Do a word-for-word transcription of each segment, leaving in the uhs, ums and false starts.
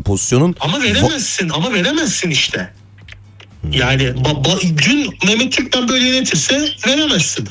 pozisyonun. Ama veremezsin ama veremezsin işte. Yani ba- ba- dün Mehmet Türkmen böyle yönetirse veremezsin.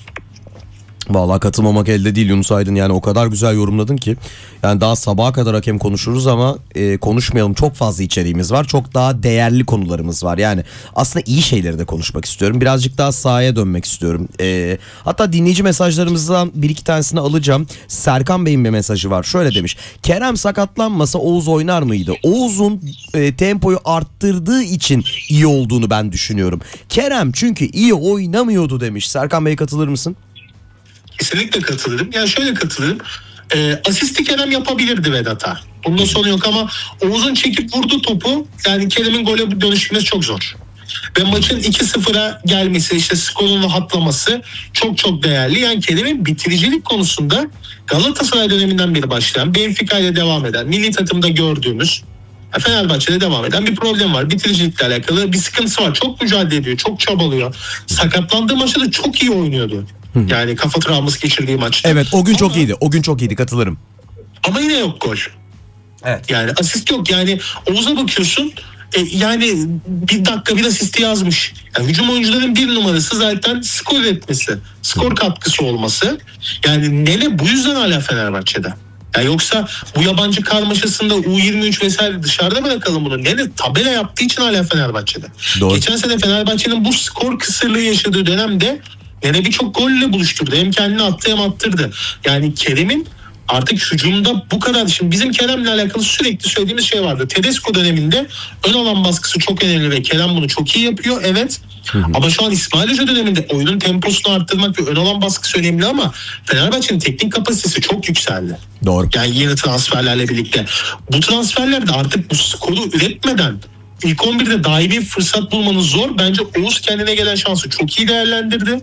Vallahi katılmamak elde değil Yunus Aydın, yani o kadar güzel yorumladın ki. Yani daha sabaha kadar hakem konuşuruz ama e, konuşmayalım, çok fazla içeriğimiz var, çok daha değerli konularımız var. Yani aslında iyi şeyleri de konuşmak istiyorum, birazcık daha sahaya dönmek istiyorum. E, hatta dinleyici mesajlarımızdan bir iki tanesini alacağım. Serkan Bey'in bir mesajı var, şöyle demiş: Kerem sakatlanmasa Oğuz oynar mıydı? Oğuz'un e, tempoyu arttırdığı için iyi olduğunu ben düşünüyorum. Kerem çünkü iyi oynamıyordu demiş. Serkan Bey, katılır mısın? Kesinlikle katılırım. Yani şöyle katılırım. E, asisti Kerem yapabilirdi Vedat'a. Bunda sorun yok ama Oğuz'un çekip vurduğu topu, yani Kerem'in gole dönüşmesi çok zor. Ve maçın iki sıfıra gelmesi, işte skorun rahatlaması çok çok değerli. Yani Kerem'in bitiricilik konusunda Galatasaray döneminden beri başlayan, Benfica ile devam eden, milli takımda gördüğümüz, Fenerbahçe'de devam eden bir problem var. Bitiricilikle alakalı bir sıkıntısı var. Çok mücadele ediyor, çok çabalıyor. Sakatlandığı maçta da çok iyi oynuyordu. Yani kafa travması geçirdiği maçta. Evet, o gün ama, çok iyiydi. O gün çok iyiydi, katılırım. Ama yine yok gol. Evet. Yani asist yok. Yani Oğuz'a bakıyorsun, e, yani bir dakika bir asisti yazmış. Yani hücum oyuncuların bir numarası zaten skor üretmesi, skor katkısı olması. Yani Nene bu yüzden hala Fenerbahçe'de. Yani yoksa bu yabancı karmaşasında U yirmi üç vesaire dışarıda bırakalım bunu. Nene tabela yaptığı için hala Fenerbahçe'de. Doğru. Geçen sene Fenerbahçe'nin bu skor kısırlığı yaşadığı dönemde Nene birçok golle buluşturdu. Hem kendini attı hem attırdı. Yani Kerem'in artık hücumda bu kadar. Şimdi bizim Kerem'le alakalı sürekli söylediğimiz şey vardı. Tedesco döneminde ön alan baskısı çok önemli ve Kerem bunu çok iyi yapıyor. Evet. Hı hı. Ama şu an İsmail Hoca döneminde oyunun temposunu arttırmak ve ön alan baskısı önemli ama Fenerbahçe'nin teknik kapasitesi çok yükseldi. Doğru. Yani yeni transferlerle birlikte. Bu transferlerde artık bu skoru üretmeden ilk on birde dahi bir fırsat bulmanız zor. Bence Oğuz kendine gelen şansı çok iyi değerlendirdi.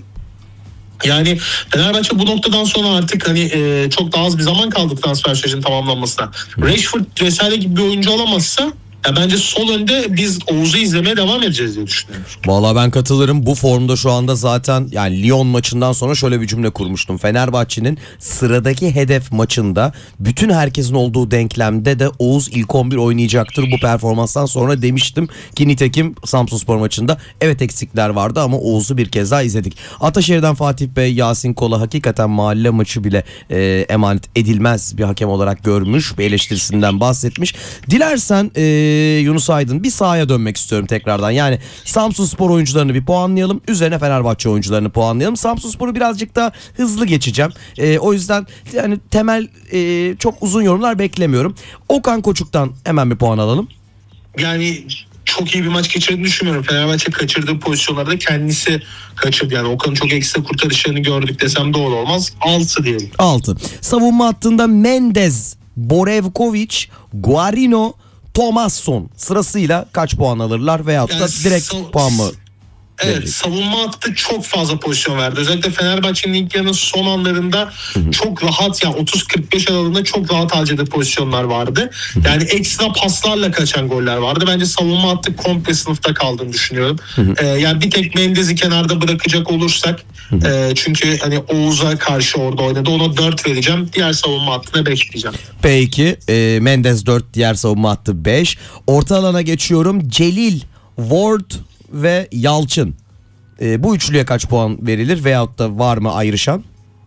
Yani Fenerbahçe bu noktadan sonra artık hani e, çok daha az bir zaman kaldı transfer sürecinin tamamlanmasına. Rashford vesaire gibi bir oyuncu alamazsa ya bence sol önde biz Oğuz'u izlemeye devam edeceğiz diye düşünüyorum. Vallahi ben katılırım. Bu formda şu anda zaten, yani Lyon maçından sonra şöyle bir cümle kurmuştum. Fenerbahçe'nin sıradaki hedef maçında bütün herkesin olduğu denklemde de Oğuz ilk on bir oynayacaktır bu performanstan sonra demiştim ki nitekim Samsunspor maçında evet eksikler vardı ama Oğuz'u bir kez daha izledik. Ataşehir'den Fatih Bey, Yasin Kola hakikaten mahalle maçı bile e, emanet edilmez bir hakem olarak görmüş, bir eleştirisinden bahsetmiş. Dilersen e, Yunus Aydın, bir sahaya dönmek istiyorum tekrardan. Yani Samsunspor oyuncularını bir puanlayalım. Üzerine Fenerbahçe oyuncularını puanlayalım. Samsunspor'u birazcık daha hızlı geçeceğim. E, o yüzden yani temel e, çok uzun yorumlar beklemiyorum. Okan Koçuk'tan hemen bir puan alalım. Yani çok iyi bir maç geçirdiğini düşünmüyorum. Fenerbahçe kaçırdığı pozisyonlarda kendisi kaçırdı. Yani Okan'ın çok ekstra kurtarışlarını gördük desem doğru olmaz. altı diyelim. altı. Savunma hattında Mendez, Borevkovic, Guarino, Thomasson sırasıyla kaç puan alırlar veyahut Yani da direkt sav- puan mı? Evet, verecek? savunma hattı çok fazla pozisyon verdi. Özellikle Fenerbahçe'nin ilk yarının son anlarında çok rahat, yani otuz kırk beş aralığında çok rahat harcadığı pozisyonlar vardı. Yani ekstra paslarla kaçan goller vardı. Bence savunma hattı komple sınıfta kaldığını düşünüyorum. Ee, yani bir tek Mendez'i kenarda bırakacak olursak e, çünkü hani Oğuz'a karşı orada oynadı. Ona dört vereceğim. Diğer savunma hattına beş diyeceğim. Peki e, Mendez dört, diğer savunma hattı beş. Orta alana geçiyorum. Celil, Ward ve Yalçın. E, bu üçlüye kaç puan verilir veyahut da var mı ayrışan?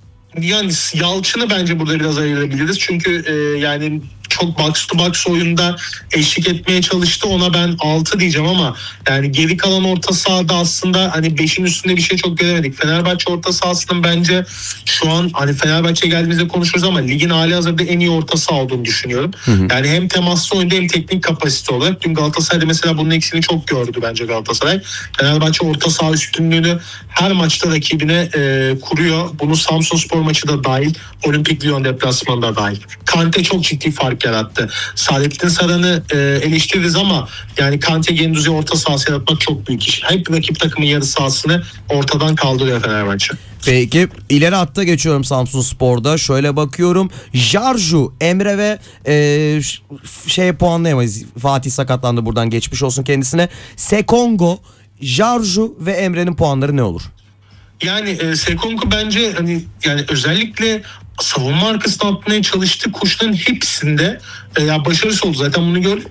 Yani Yalçın'ı bence burada biraz ayırabiliriz. Çünkü e, yani çok box to box oyunda eşlik etmeye çalıştı. Ona ben altı diyeceğim ama yani geri kalan orta sahada aslında hani beşin üstünde bir şey çok göremedik. Fenerbahçe orta sahasının bence şu an hani Fenerbahçe geldiğimizde konuşuruz ama ligin hali hazırda en iyi orta saha olduğunu düşünüyorum. Hı hı. Yani hem temaslı oyunda hem teknik kapasite olarak. Dün Galatasaray'da mesela bunun eksiğini çok gördü bence Galatasaray. Fenerbahçe orta saha üstünlüğünü her maçta rakibine e, kuruyor. Bunu Samsunspor maçı da dahil, Olimpik Lyon deplasmanında dahil. Kante çok ciddi fark yarattı. Saadettin Saran'ı e, eleştiririz ama yani Kante Gendüz'ü orta sahası yaratmak çok büyük iş. Hep rakip takımın yarı sahasını ortadan kaldırıyor Fenerbahçe. Peki ileri hatta geçiyorum Samsunspor'da. Şöyle bakıyorum. Jarju, Emre ve e, şey puanlayamayız. Fatih sakatlandı, buradan geçmiş olsun kendisine. Sekongo, Jarju ve Emre'nin puanları ne olur? Yani e, Sekonku bence hani yani özellikle savunma arkasına atmaya çalıştığı koşuların hepsinde e, ya başarısı oldu. Zaten bunu gördük.